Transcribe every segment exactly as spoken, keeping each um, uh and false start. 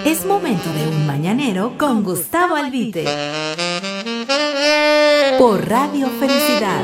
Es momento de un mañanero con Gustavo Albite. Por Radio Felicidad.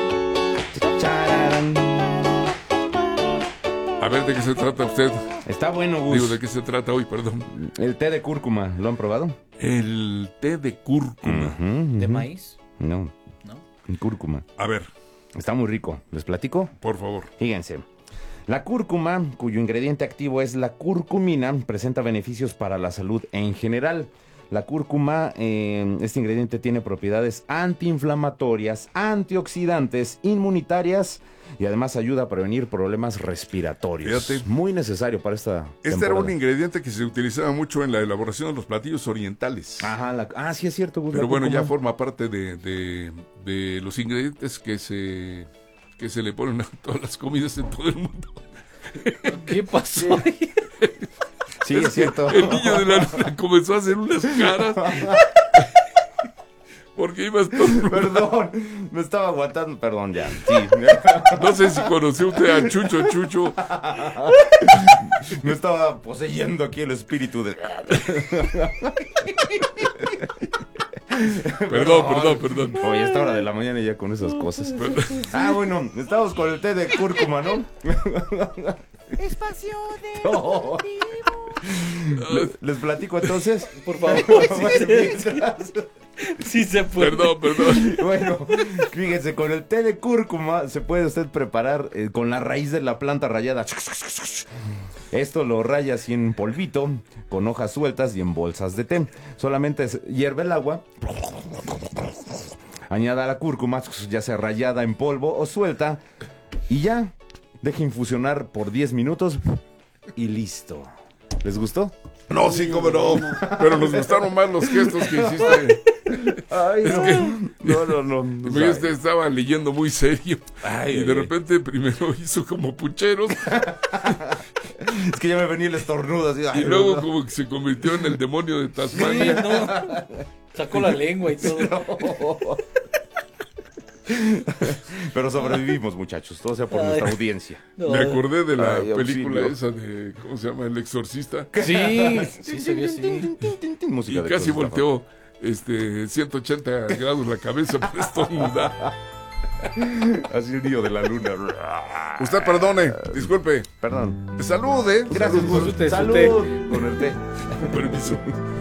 A ver, ¿de qué se trata usted? Está bueno, Gus. Digo, ¿de qué se trata hoy? Perdón. El té de cúrcuma, ¿lo han probado? El té de cúrcuma. Uh -huh, uh -huh. ¿De maíz? No. ¿No? Cúrcuma. A ver. Está muy rico. ¿Les platico? Por favor. Fíjense. La cúrcuma, cuyo ingrediente activo es la curcumina, presenta beneficios para la salud en general. La cúrcuma, eh, este ingrediente tiene propiedades antiinflamatorias, antioxidantes, inmunitarias y además ayuda a prevenir problemas respiratorios. Fíjate. Muy necesario para esta Este temporada. era un ingrediente que se utilizaba mucho en la elaboración de los platillos orientales. Ajá, la, ah, sí es cierto. Gus, Pero bueno, cúrcuma. ya forma parte de, de, de los ingredientes que se, que se le ponen a todas las comidas en todo el mundo. ¿Qué pasó ahí? Sí, es cierto. El niño de la luna comenzó a hacer unas caras. Porque ibas todo... Perdón, me estaba aguantando. Perdón, ya. Sí. No sé si conoció usted a Chucho Chucho. Me estaba poseyendo aquí el espíritu de... Perdón, perdón, perdón. Oye, a esta hora de la mañana ya con esas cosas. Ah, bueno, estamos con el té de cúrcuma, ¿no? Espacio de... No. ¿Les, les platico entonces? Por favor. Sí se puede. Perdón, perdón. Bueno, fíjense, con el té de cúrcuma se puede usted preparar eh, con la raíz de la planta rallada. Esto lo raya así en polvito, con hojas sueltas y en bolsas de té. Solamente hierve el agua, añada la cúrcuma, ya sea rallada en polvo o suelta, y ya, deje infusionar por diez minutos y listo. ¿Les gustó? No, sí, cómo no. Pero nos gustaron más los gestos que hiciste. Ay, Es no. que- no, no, no. no Yo usted estaba leyendo muy serio. Ay, y ay, de ay. repente primero hizo como pucheros. Es que ya me venía el estornudo así. Y ay, luego no. como que se convirtió en el demonio de Sí, Tasmania. no. Sacó la lengua y todo. Pero sobrevivimos, muchachos. Todo sea por Ay. nuestra audiencia. No. Me acordé de la Ay, película auxilio. esa de, ¿cómo se llama? El Exorcista. Sí, sí se vio así. Música Y de casi cosas, volteó este, ciento ochenta grados la cabeza por estornudar. Así el niño de la luna. Usted perdone, disculpe. Perdón. Salude. Gracias, Salud, Gus. su té, su Salud. té. Con el té. con permiso.